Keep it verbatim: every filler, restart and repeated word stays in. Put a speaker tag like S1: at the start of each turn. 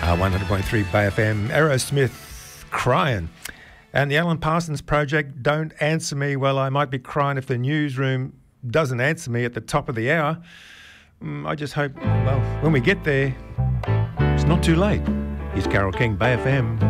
S1: Uh, one hundred point three Bay F M, Aerosmith, Crying. And the Alan Parsons Project, Don't Answer Me. Well, I might be crying if the newsroom doesn't answer me at the top of the hour. Mm, I just hope, well, when we get there, it's not too late. Here's Carole King, Bay F M.